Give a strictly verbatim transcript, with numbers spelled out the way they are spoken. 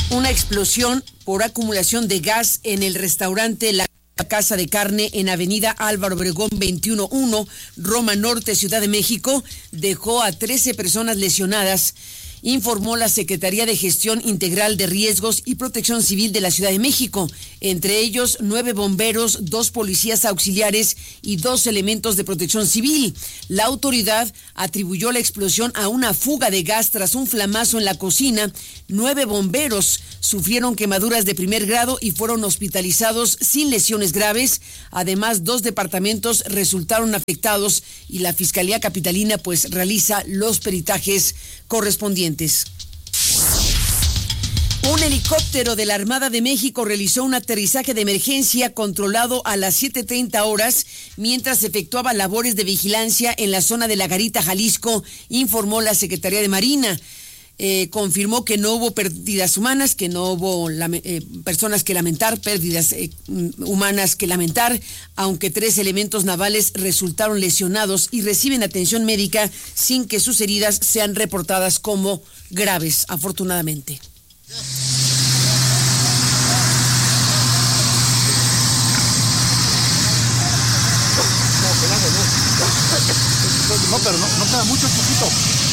Una explosión por acumulación de gas en el restaurante La Casa de Carne en Avenida Álvaro Obregón veintiuno uno, Roma Norte, Ciudad de México, dejó a trece personas lesionadas, informó la Secretaría de Gestión Integral de Riesgos y Protección Civil de la Ciudad de México. Entre ellos, nueve bomberos, dos policías auxiliares y dos elementos de protección civil. La autoridad atribuyó la explosión a una fuga de gas tras un flamazo en la cocina. Nueve bomberos sufrieron quemaduras de primer grado y fueron hospitalizados sin lesiones graves. Además, dos departamentos resultaron afectados y la Fiscalía Capitalina pues realiza los peritajes correspondientes. Un helicóptero de la Armada de México realizó un aterrizaje de emergencia controlado a las siete treinta horas mientras efectuaba labores de vigilancia en la zona de La Garita, Jalisco, informó la Secretaría de Marina. Eh, confirmó que no hubo pérdidas humanas, que no hubo eh, personas que lamentar, pérdidas eh, humanas que lamentar, aunque tres elementos navales resultaron lesionados y reciben atención médica sin que sus heridas sean reportadas como graves, afortunadamente. No, pero no, no queda mucho, poquito.